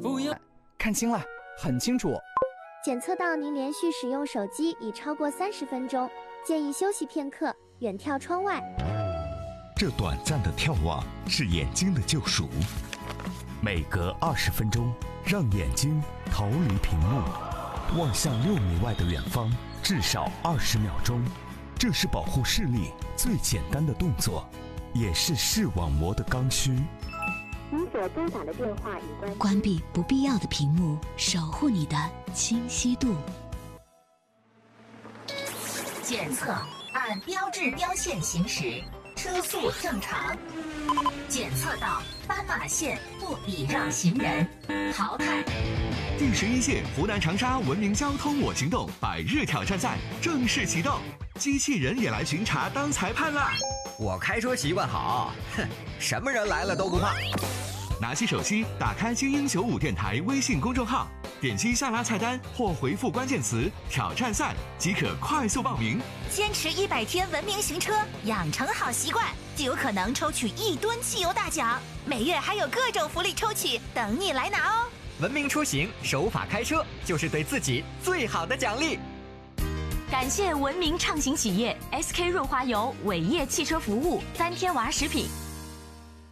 不要看清了，很清楚。 检测到您连续使用手机已超过30分钟，建议休息片刻，远眺窗外。 这短暂的眺望是眼睛的救赎。每隔20分钟，让眼睛逃离屏幕，望向6米外的远方，至少20秒钟。这是保护视力最简单的动作，也是视网膜的刚需。 您所拨打的电话已关闭不必要的屏幕，守护你的清晰度。 检测按标志标线行驶，车速正常。检测到斑马线不礼让行人，淘汰。 第11届湖南长沙文明交通我行动100日挑战赛正式启动，机器人也来巡查当裁判啦！ 我开车习惯好，哼，什么人来了都不怕。 拿起手机，打开精英95电台微信公众号，点击下拉菜单或回复关键词“挑战赛”即可快速报名。 坚持100天文明行车，养成好习惯，就有可能抽取1吨汽油大奖。每月还有各种福利抽取等你来拿哦！ 文明出行，守法开车，就是对自己最好的奖励。 感谢文明畅行企业 SK 润滑油、伟业汽车服务、3天娃食品。